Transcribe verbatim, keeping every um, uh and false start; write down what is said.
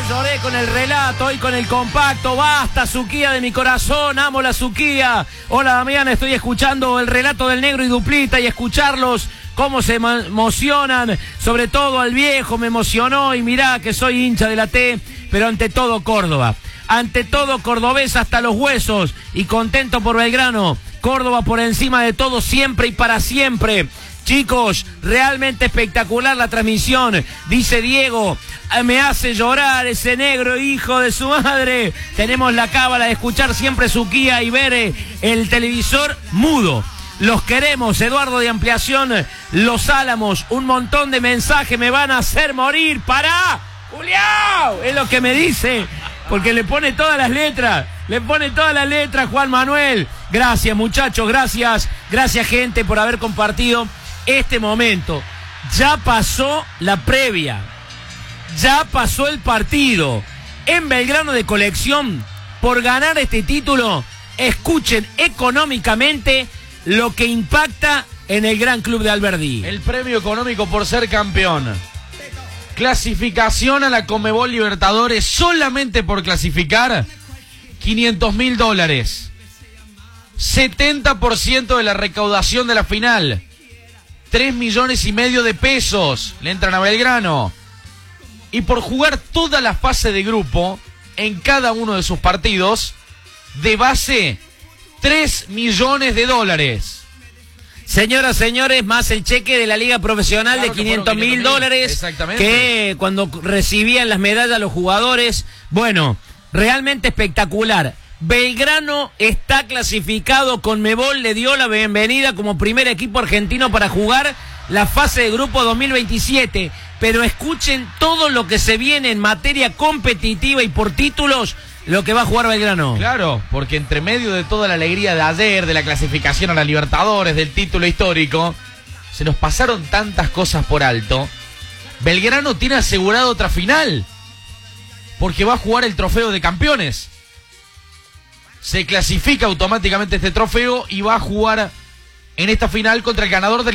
lloré con el relato y con el compacto. Basta, Suquía de mi corazón, amo la Suquía. Hola, Damián, estoy escuchando el relato del Negro y Duplita y escucharlos cómo se emocionan, sobre todo al viejo me emocionó y mirá que soy hincha de la T, pero ante todo Córdoba. Ante todo cordobés hasta los huesos y contento por Belgrano. Córdoba por encima de todo siempre y para siempre. Chicos, realmente espectacular la transmisión, dice Diego, me hace llorar ese negro hijo de su madre. Tenemos la cábala de escuchar siempre Suquía y ver el televisor mudo. Los queremos, Eduardo de Ampliación, Los Álamos, un montón de mensajes, me van a hacer morir. ¡Pará! ¡Julián! Es lo que me dice, porque le pone todas las letras, le pone todas las letras Juan Manuel. Gracias muchachos, gracias, gracias gente por haber compartido este momento. Ya pasó la previa, ya pasó el partido. En Belgrano de Colección, por ganar este título, escuchen económicamente lo que impacta en el Gran Club de Alberdi. El premio económico por ser campeón. Clasificación a la Conmebol Libertadores solamente por clasificar, quinientos mil dólares. setenta por ciento de la recaudación de la final. tres millones y medio de pesos le entran a Belgrano. Y por jugar toda la fase de grupo en cada uno de sus partidos, de base, tres millones de dólares. Señoras, señores, más el cheque de la Liga Profesional, claro, de quinientos mil dólares. Exactamente. Que cuando recibían las medallas los jugadores. Bueno, realmente espectacular. Belgrano está clasificado, Conmebol le dio la bienvenida como primer equipo argentino para jugar la fase de grupo dos mil veintisiete, pero escuchen todo lo que se viene en materia competitiva y por títulos, lo que va a jugar Belgrano. Claro, porque entre medio de toda la alegría de ayer, de la clasificación a la Libertadores, del título histórico, se nos pasaron tantas cosas por alto. Belgrano tiene asegurado otra final, porque va a jugar el trofeo de campeones. Se clasifica automáticamente este trofeo y va a jugar en esta final contra el ganador del